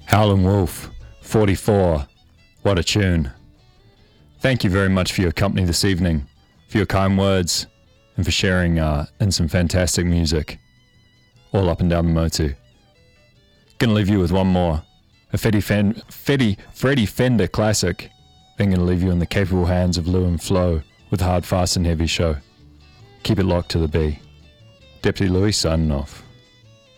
Howlin' Wolf, 44. What a tune. Thank you very much for your company this evening, for your kind words, and for sharing in some fantastic music, all up and down the Motu. Gonna leave you with one more, a Freddie Fender classic, then gonna leave you in the capable hands of Lou and Flo with Hard, Fast and Heavy Show. Keep it locked to the B. Deputy Louis signing off.